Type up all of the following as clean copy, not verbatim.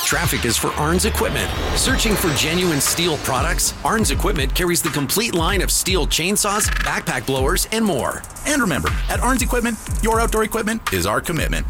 traffic is for Arns Equipment. Searching for genuine STIHL products? Arns Equipment carries the complete line of STIHL chainsaws, backpack blowers, and more. And remember, at Arns Equipment, your outdoor equipment is our commitment.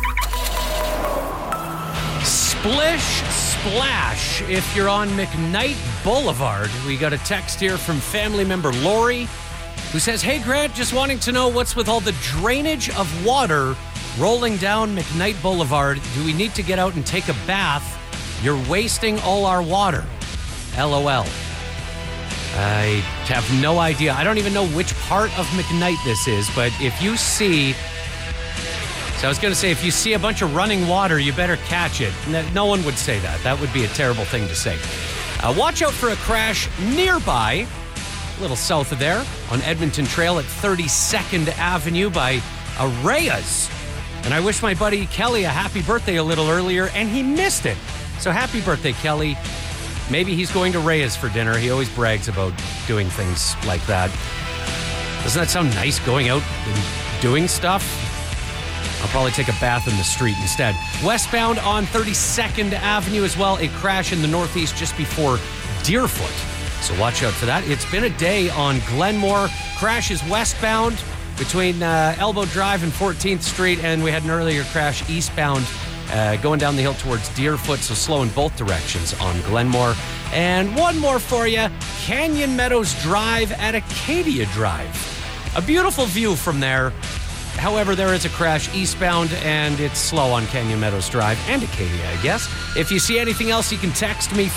Splish Splash if you're on McKnight Boulevard. We got a text here from family member Lori who says, "Hey Grant, just wanting to know what's with all the drainage of water rolling down McKnight Boulevard. Do we need to get out and take a bath? You're wasting all our water. LOL." I have no idea. I don't even know which part of McKnight this is, but if you see... So I was going to say, if you see a bunch of running water, you better catch it. No one would say that. That would be a terrible thing to say. Watch out for a crash nearby, a little south of there, on Edmonton Trail at 32nd Avenue by Arrayas. And I wish my buddy Kelly a happy birthday a little earlier, and he missed it. So happy birthday, Kelly. Maybe he's going to Reyes for dinner. He always brags about doing things like that. Doesn't that sound nice, going out and doing stuff? I'll probably take a bath in the street instead. Westbound on 32nd Avenue as well, a crash in the northeast just before Deerfoot. So watch out for that. It's been a day on Glenmore. Crash is westbound between Elbow Drive and 14th Street, and we had an earlier crash eastbound going down the hill towards Deerfoot, so slow in both directions on Glenmore. And one more for you, Canyon Meadows Drive at Acadia Drive. A beautiful view from there. However, there is a crash eastbound, and it's slow on Canyon Meadows Drive and Acadia, I guess. If you see anything else, you can text me,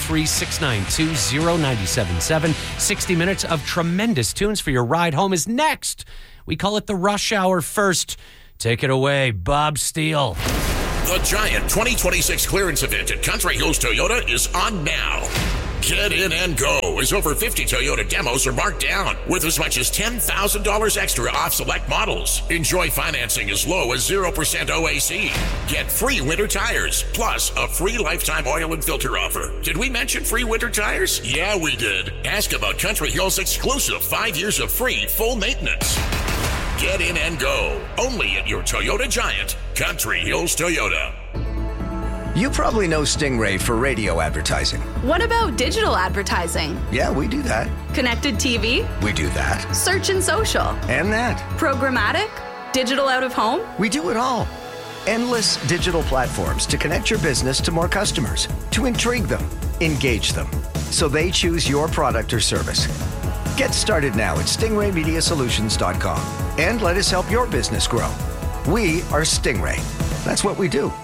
403-692-0977. 60 minutes of tremendous tunes for your ride home is next. We call it the Rush Hour first. Take it away, Bob Steele. The Giant 2026 clearance event at Country Hills Toyota is on now. Get in and go as over 50 Toyota demos are marked down with as much as $10,000 extra off select models. Enjoy financing as low as 0% OAC. Get free winter tires, plus a free lifetime oil and filter offer. Did we mention free winter tires? Yeah, we did. Ask about Country Hills' exclusive 5 years of free full maintenance. Get in and go. Only at your Toyota Giant, Country Hills Toyota. You probably know Stingray for radio advertising. What about digital advertising? Yeah, we do that. Connected TV? We do that. Search and social? And that. Programmatic? Digital out of home? We do it all. Endless digital platforms to connect your business to more customers, to intrigue them, engage them, so they choose your product or service. Get started now at stingraymediasolutions.com and let us help your business grow. We are Stingray. That's what we do.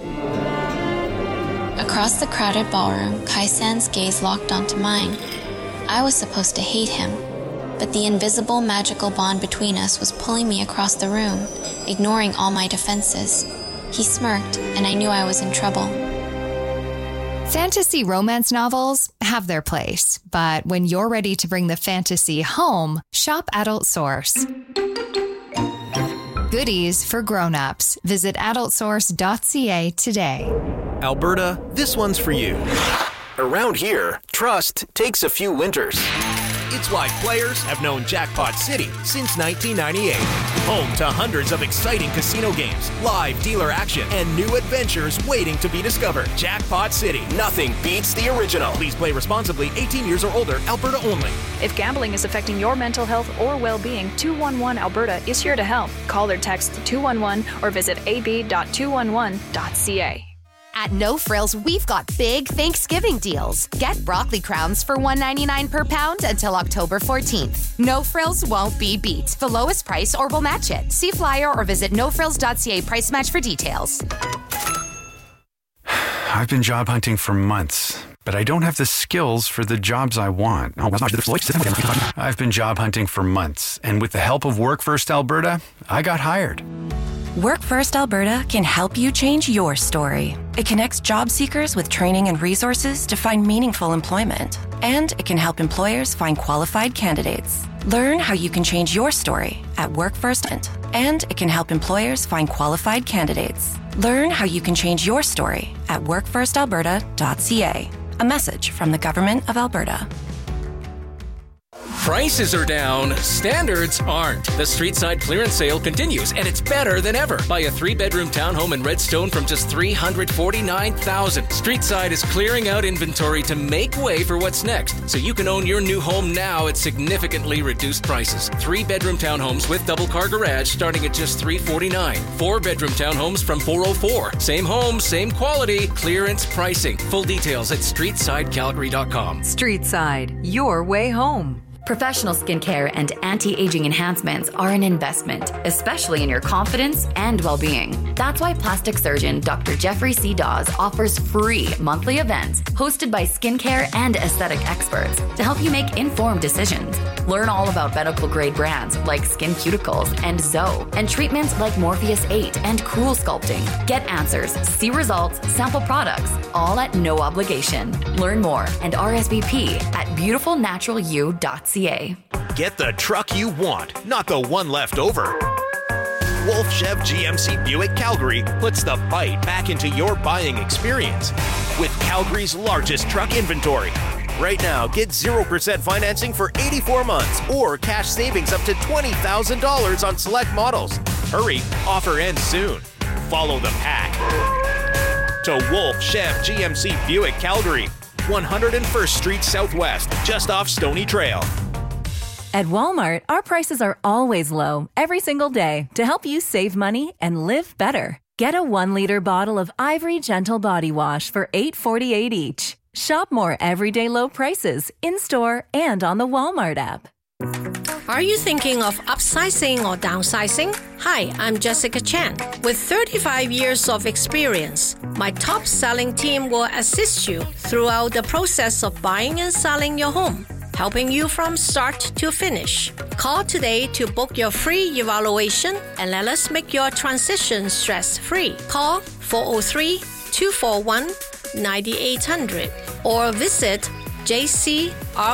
Across the crowded ballroom, Kai-san's gaze locked onto mine. I was supposed to hate him, but the invisible magical bond between us was pulling me across the room, ignoring all my defenses. He smirked, and I knew I was in trouble. Fantasy romance novels have their place, but when you're ready to bring the fantasy home, shop Adult Source. Goodies for grown-ups. Visit adultsource.ca today. Alberta, this one's for you. Around here, trust takes a few winters. It's why players have known Jackpot City since 1998. Home to hundreds of exciting casino games, live dealer action, and new adventures waiting to be discovered. Jackpot City. Nothing beats the original. Please play responsibly. 18 years or older. Alberta only. If gambling is affecting your mental health or well-being, 211 Alberta is here to help. Call or text 211 or visit ab.211.ca. At No Frills, we've got big Thanksgiving deals. Get broccoli crowns for $1.99 per pound until October 14th. No Frills won't be beat. The lowest price or we'll match it. See flyer or visit nofrills.ca price match for details. I've been job hunting for months, but I don't have the skills for the jobs I want. I've been job hunting for months, and with the help of Work First Alberta, I got hired. Work First Alberta can help you change your story. It connects job seekers with training and resources to find meaningful employment. And it can help employers find qualified candidates. Learn how you can change your story at Work First. And it can help employers find qualified candidates. Learn how you can change your story at workfirstalberta.ca. A message from the Government of Alberta. Prices are down, standards aren't. The Street Side clearance sale continues, and it's better than ever. Buy a 3-bedroom townhome in Redstone from just $349,000. Street Side is clearing out inventory to make way for what's next, so you can own your new home now at significantly reduced prices. 3-bedroom townhomes with double-car garage starting at just $349. 4-bedroom townhomes from $404. Same home, same quality, clearance pricing. Full details at StreetSideCalgary.com. Street Side, your way home. Professional skincare and anti-aging enhancements are an investment, especially in your confidence and well-being. That's why plastic surgeon Dr. Jeffrey C. Dawes offers free monthly events hosted by skincare and aesthetic experts to help you make informed decisions. Learn all about medical-grade brands like Skin Cuticles and Zoe, and treatments like Morpheus 8 and Cool Sculpting. Get answers, see results, sample products, all at no obligation. Learn more and RSVP at beautifulnaturalu.ca. Get the truck you want, not the one left over. Wolf Chev GMC Buick Calgary puts the bite back into your buying experience with Calgary's largest truck inventory. Right now, get 0% financing for 84 months or cash savings up to $20,000 on select models. Hurry, offer ends soon. Follow the pack. To Wolf Chev GMC Buick Calgary, 101st Street Southwest, just off Stony Trail. At Walmart, our prices are always low, every single day, to help you save money and live better. Get a 1-liter bottle of Ivory Gentle Body Wash for $8.48 each. Shop more everyday low prices in-store and on the Walmart app. Are you thinking of upsizing or downsizing? Hi, I'm Jessica Chan. With 35 years of experience, my top selling team will assist you throughout the process of buying and selling your home, helping you from start to finish. Call today to book your free evaluation and let us make your transition stress-free. Call 403-241-9800 or visit jcr